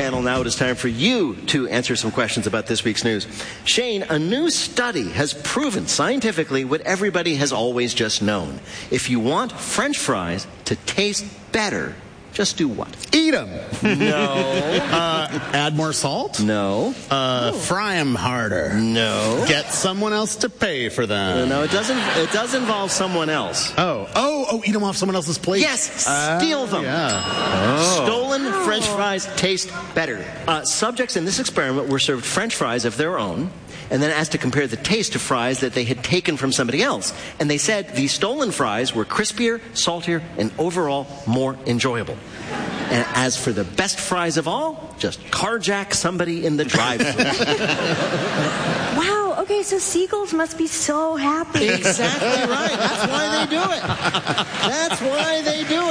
panel, now it is time for you to answer some questions about this week's news. Shane, a new study has proven scientifically what everybody has always just known. If you want French fries to taste better, just do what? Eat them. No. Add more salt? No. Fry them harder. No. Get someone else to pay for them. No, it doesn't. It does involve someone else. Eat them off someone else's plate. Yes, steal them. Yeah. Stolen French fries taste better. Subjects in this experiment were served French fries of their own, and then asked to compare the taste to fries that they had taken from somebody else. And they said these stolen fries were crispier, saltier, and overall more enjoyable. And as for the best fries of all, just carjack somebody in the drive-thru. Wow, okay, so seagulls must be so happy. Exactly right. That's why they do it. That's why they do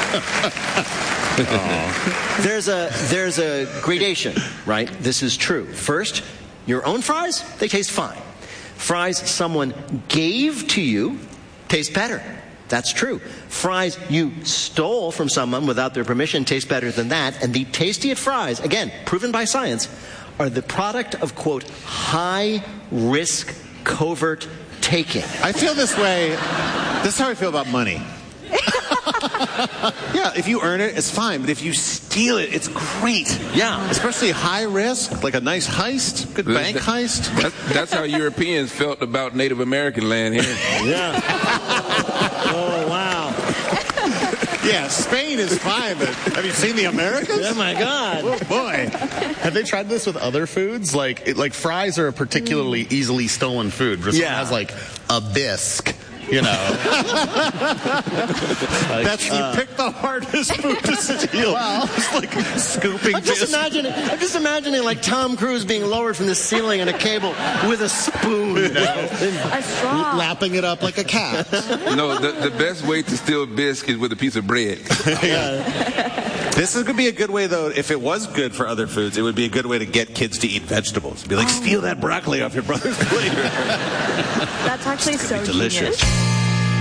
it. There's a gradation, right? This is true. First, your own fries, they taste fine. Fries someone gave to you taste better. That's true. Fries you stole from someone without their permission taste better than that. And the tastiest fries, again, proven by science, are the product of, quote, high-risk covert taking. I feel this way. This is how I feel about money. Yeah, if you earn it, it's fine. But if you steal it, it's great. Yeah. Especially high risk, like a nice heist, good bank heist. That's how Europeans felt about Native American land here. Yeah. Oh, wow. Yeah, Spain is fine, but have you seen the Americans? Oh, my God. Oh, boy. Have they tried this with other foods? Like fries are a particularly easily stolen food. Where someone has like a bisque. You know. That's you picked the hardest food to steal. Well, it's like scooping. I'm just imagining like Tom Cruise being lowered from the ceiling on a cable with a spoon. You know? A straw. lapping it up like a cat. No, the best way to steal bisque is with a piece of bread. This is going to be a good way, though. If it was good for other foods, it would be a good way to get kids to eat vegetables. Be like, steal that broccoli off your brother's plate. That's actually so delicious. genius.